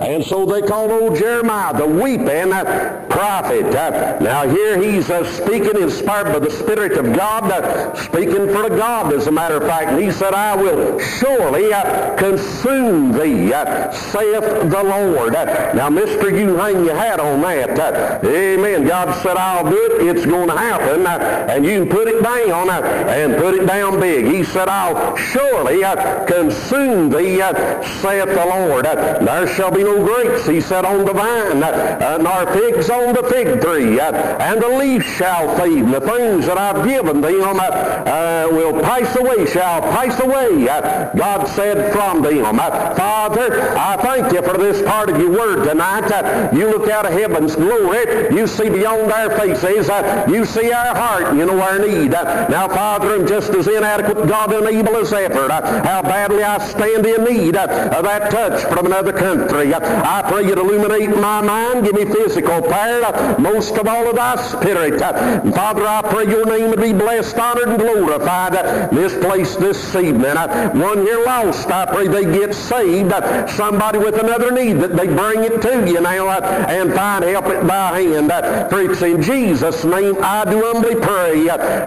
And so they called old Jeremiah the weeping prophet. Now here he's speaking, inspired by the Spirit of God, speaking for God, as a matter of fact. And he said, I will surely consume thee, saith the Lord. Now, mister, you hang your hat on that. Amen. God said, I'll do it. It's going to happen. And you can put it down and put it down big. He said, I'll surely consume thee, saith the Lord. There shall be no grapes, he said, on the vine, nor figs on the fig tree, and the leaf shall fade, and the things that I've given thee will pass away, shall pass away, God said, from thee. Father, I thank you for this part of your word tonight. You look out of heaven's glory, you see beyond our faces, you see our heart, you know our need. Now, Father, I'm just as inadequate, God, and able as ever. How badly I stand in need of that touch from another country. I pray you to illuminate my mind, give me physical power, most of all of thy spirit. Father, I pray your name would be blessed, honored, and glorified this place this evening. One here lost, I pray they get saved. Somebody with another need, that they bring it to you now and find help at thy hand. For it's in Jesus' name I do humbly pray.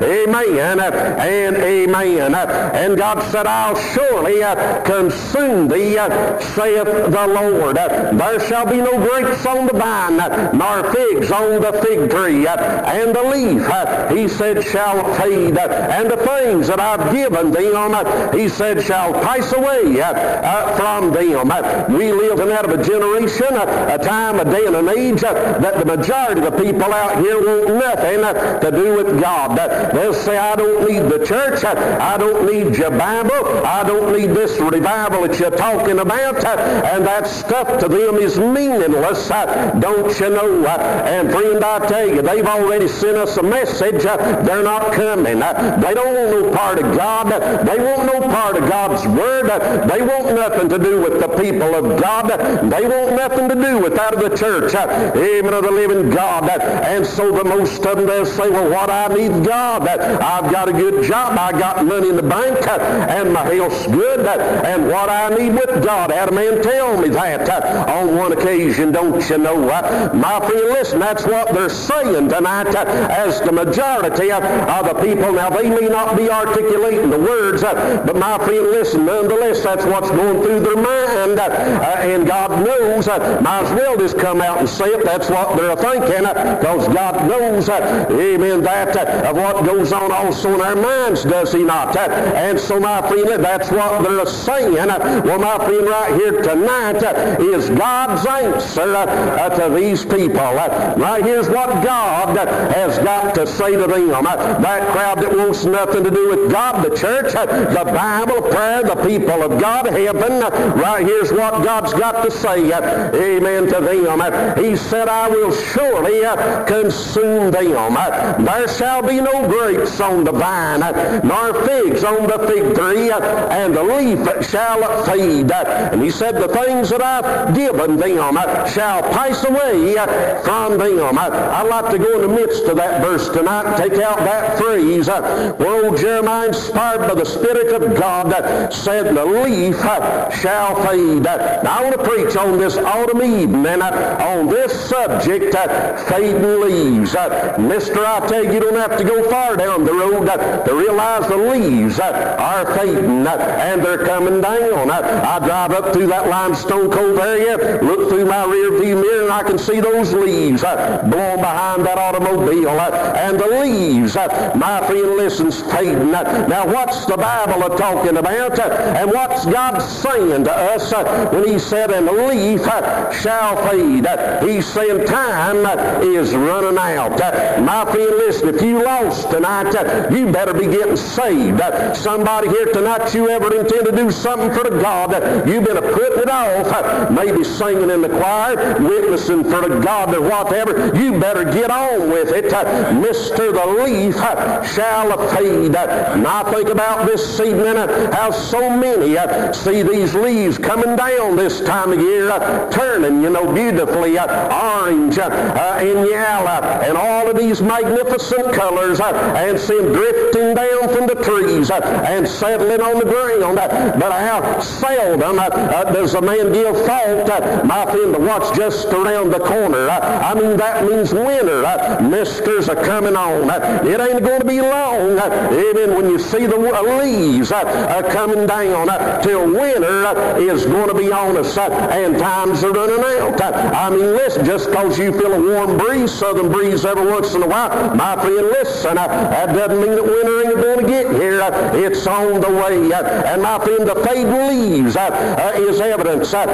Amen and amen. And God said, I'll surely consume thee, saith the Lord. There shall be no grapes on the vine, nor figs on the fig tree, and the leaf, he said, shall fade, and the things that I've given thee, he said, shall pass away from them. We live in that of a generation, a time, a day, and an age that the majority of the people out here want nothing to do with God. They'll say, I don't need the church, I don't need your Bible, I don't need this revival that you're talking about, and that stuff to them is meaningless, don't you know? And friend, I tell you, they've already sent us a message. They're not coming. They don't want no part of God. They want no part of God's Word. They want nothing to do with the people of God. They want nothing to do with that of the church. Amen, of the living God. And so the most of them, they'll say, well, what I need God. I've got a good job. I got money in the bank, and my health's good. And what I need with God, had a man tell me that on one occasion, don't you know? My friend, listen, that's what they're saying tonight as the majority of the people. Now, they may not be articulating the words, but my friend, listen, nonetheless, that's what's going through their mind. And God knows, might as well just come out and say it. That's what they're thinking, because God knows, amen, that of what goes on also in our minds, does he not? And so, my friend, that's what they're saying. Well, my friend, right here tonight is God's answer to these people. Right here's what God has got to say to them. That crowd that wants nothing to do with God, the church, the Bible, prayer, the people of God, heaven. Right here's what God's got to say, amen, to them. He said, I will surely consume them. There shall be no grapes on the vine, nor figs on the fig tree, and the leaf shall fade. And he said, the things that I've given them shall pass away from them. I'd like to go in the midst of that verse tonight and take out that phrase where old Jeremiah, inspired by the Spirit of God, said the leaf shall fade. Now I want to preach on this autumn evening on this subject, fading leaves. Mister, I tell you, you don't have to go far down the road to realize the leaves are fading and they're coming down. I drive up through that Limestone Cove area, look through my rear view mirror, and I can see those leaves blowing behind that automobile. And the leaves, my friend, listen's fading. Now, what's the Bible talking about? And what's God saying to us when he said, and the leaf shall fade? He's saying time is running out. My friend, listen, if you lost tonight, you better be getting saved. Somebody here tonight, you ever intend to do something for the God, you've been putting it off, maybe singing in the choir, witnessing for the God or whatever, you better get on with it. Mister, the leaf shall fade. And I think about this evening how so many see these leaves coming down this time of year, turning, beautifully orange and yellow and all of these magnificent colors, and see them drifting down from the trees and settling on the ground. But how seldom does a man give thought ought, my friend, to watch just around the corner. I mean, that means winter. Misters are coming on. It ain't going to be long, even when you see the leaves coming down, till winter is going to be on us, and times are running out. I mean, listen, just because you feel a warm breeze, southern breeze every once in a while, my friend, listen, that doesn't mean that winter ain't going to get here. It's on the way. And my friend, the fading leaves is evidence of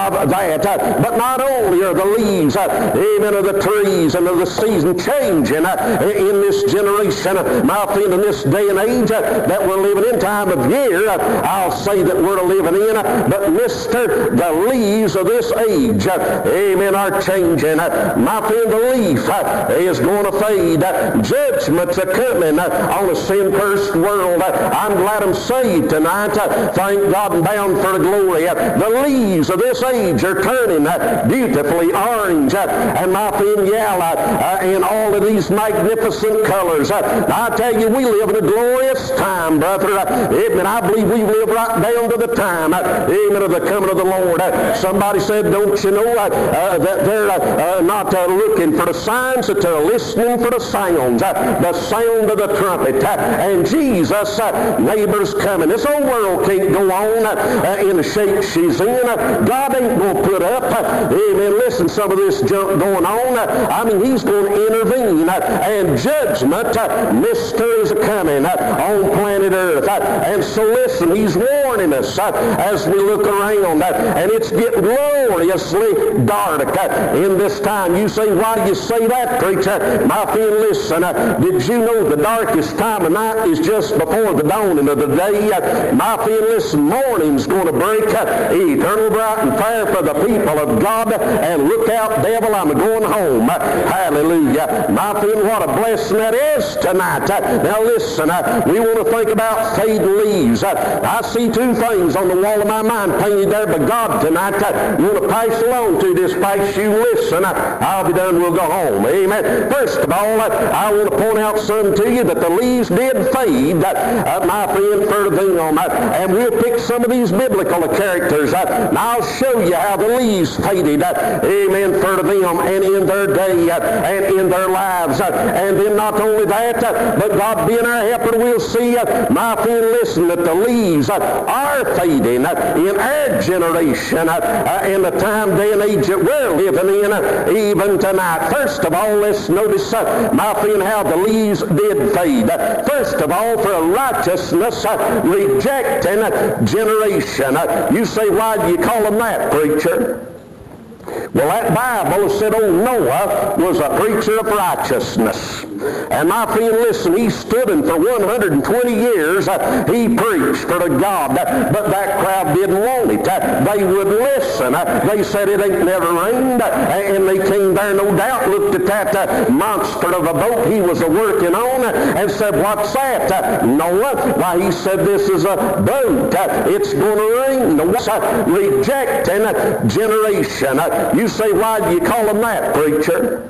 that. But not only are the leaves, even of the trees and of the season changing in this generation, my friend, in this day and age that we're living in, time of year, I'll say that we're living in, but mister, the leaves of this age, amen, are changing. My friend, the leaf is going to fade. Judgment's coming on a sin-cursed world. I'm glad I'm saved tonight. Thank God and bound for the glory. The leaves of this age are turning beautifully orange, and my friend, yellow, and all of these magnificent colors. I tell you, we live in a glorious time, brother. Amen. I believe we live right down to the time, amen, of the coming of the Lord. Somebody said, don't you know that they're not looking for the signs, that they're listening for the sounds, the sound of the trumpet. And Jesus, neighbor's coming. This old world can't go on in the shape she's in. God ain't going to put up, amen, listen, some of this junk going on. I mean, he's going to intervene, and judgment, mister, is coming on planet Earth. And so listen, he's warning us as we look around, and it's getting gloriously dark in this time. You say, why do you say that, preacher? My friend, listen, did you know the darkest time of night is just before the dawning of the day? My friend, listen, morning's going to break, eternal bright and fair for the people of God, and look out, devil, I'm going home. Hallelujah. My friend, what a blessing that is tonight. Now listen, we want to think about fading leaves. I see two things on the wall of my mind painted there by God tonight. You want to pass along to this place, you listen. I'll be done, we'll go home. Amen. First of all, I want to point out something to you, that the leaves did fade, my friend, further on that. And we'll pick some of these biblical characters, and I'll show you how the leaves faded, amen, for them and in their day and in their lives. And then not only that, but God being our helper, we'll see, my friend, listen, that the leaves are fading in our generation, in the time, day, and age that we're living in, even tonight. First of all, let's notice, my friend, how the leaves did fade. First of all, for a righteousness rejecting generation. You say, why do you call them that, preacher? Well, that Bible said old Noah was a preacher of righteousness. And my friend, listen, he stood in for 120 years. He preached for the God. But that crowd didn't want it. They wouldn't listen. They said it ain't never rained. And they came there, no doubt, looked at that monster of a boat he was working on and said, what's that? Noah? Why, he said, this is a boat. It's going to rain. Noah, rejecting generation. You say, why do you call them that, preacher?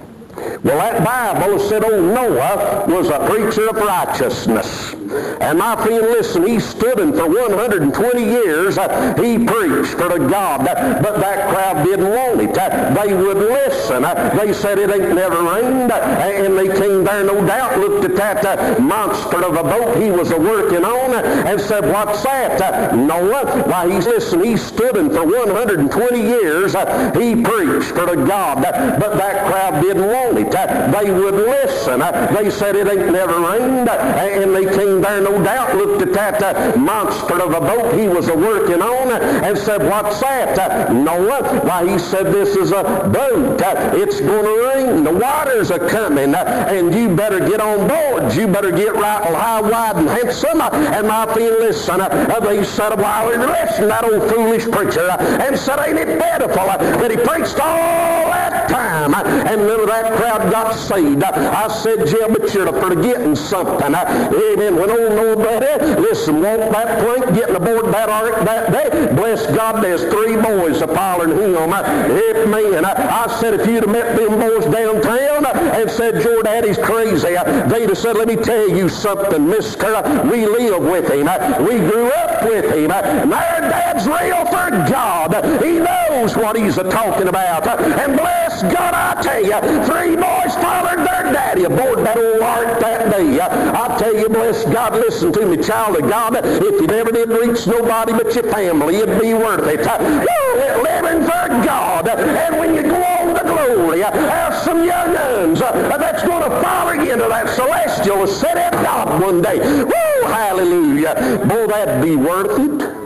Well, that Bible said old Noah was a preacher of righteousness. And my friend, listen, he stood in for 120 years. He preached for the God. But that crowd didn't want it. They wouldn't listen. They said it ain't never rained. And they came there, no doubt, looked at that monster of a boat he was working on and said, what's that? Noah? Why, he stood in for 120 years. He preached for the God. But that crowd didn't want it. They wouldn't listen. They said it ain't never rained. And they came there, no doubt, looked at that monster of a boat he was working on and said, what's that? Noah? Why, he said, this is a boat. It's going to rain. The waters are coming. And you better get on board. You better get right high, wide, and handsome. And my friend, listen, they said a while ago, listen, that old foolish preacher, and said, ain't it pitiful that he preached all that time and none of that crowd got saved. I said, Jim, but you're forgetting something. Amen. when old Norbert, listen, walked that plank, getting aboard that ark that day, bless God, there's 3 boys a following him. Amen. I said, if you'd have met them boys downtown and said, your daddy's crazy, they'd have said, let me tell you something, mister. We live with him. We grew up with him. And our dad's real for God. He knows what he's talking about. And bless God, I tell you, 3 boys followed their daddy aboard that old ark that day. I tell you, bless God, listen to me, child of God, if you never did reach nobody but your family, it'd be worth it. Living for God. And when you go on to glory, have some young uns that's going to follow you into that celestial city of God one day. Woo, hallelujah. Boy, that'd be worth it.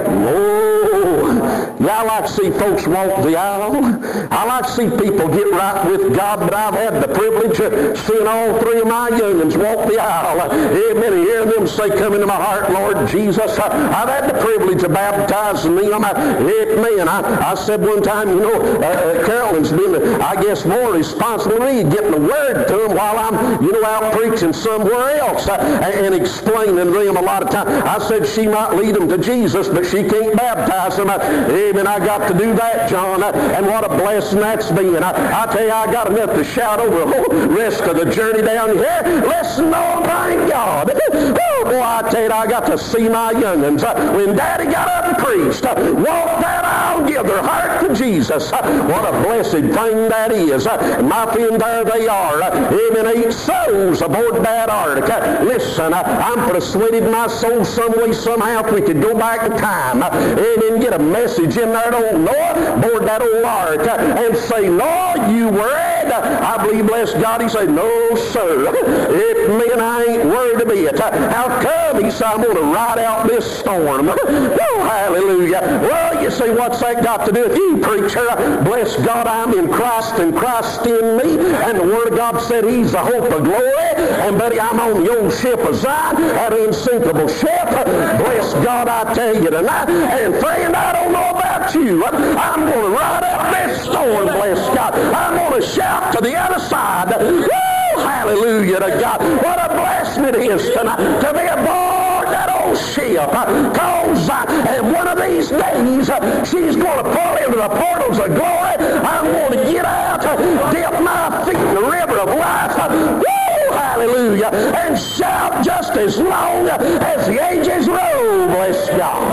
Oh, yeah, I like to see folks walk the aisle. I like to see people get right with God, but I've had the privilege of seeing all 3 of my young'uns walk the aisle. Amen. And hearing them say, come into my heart, Lord Jesus. I've had the privilege of baptizing them. Amen. I said one time, Carolyn's been, I guess, more responsible than me getting the word to them while I'm, out preaching somewhere else and explaining to them a lot of times. I said she might lead them to Jesus, but she can't baptize them. Amen. I got to do that, John. And what a blessing that's been. I tell you, I got enough to shout over the whole rest of the journey down here. Listen, oh my God. Oh, boy, I tell you, I got to see my young'uns. When Daddy got up and preached, walk that aisle, give their heart to Jesus. What a blessed thing that is. And my friend, there they are. Amen. 8 souls aboard that ark. Listen, I'm persuaded in my soul some way, somehow, if we could go back in time, amen, get a message in there to old Noah, board that old ark, and say, Noah, you worried? I believe, bless God, he said, no, sir. Amen, I ain't worried a bit. How come? He said, I'm going to ride out this storm. Oh, hallelujah. Well, you say, what's that got to do with you, preacher? Bless God, I'm in Christ and Christ in me. And the Word of God said he's the hope of glory. And buddy, I'm on the old ship of Zion, that unsinkable ship. Bless God, I tell you tonight. And friend, I don't know about you. I'm going to ride out this storm, bless God. I'm going to shout to the other side. Woo, hallelujah to God. What a blessing it is tonight to be aboard that old ship. Because and one of these days, she's going to pull into the portals of glory. I'm going to get out, dip my feet in the river of life. Woo, hallelujah. And shout just as long as the ages roll, bless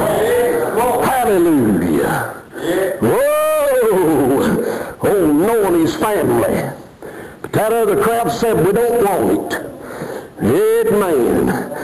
God. Hallelujah. Whoa. Oh, Noah and his family. But that other crowd said, we don't want it. Amen.